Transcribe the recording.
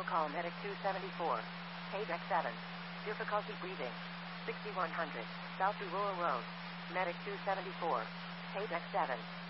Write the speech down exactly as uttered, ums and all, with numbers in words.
Critical call medic two seventy-four. Page X seven. Difficulty breathing. sixty-one hundred. South Aurora Road. Medic two seventy-four. Page X seven.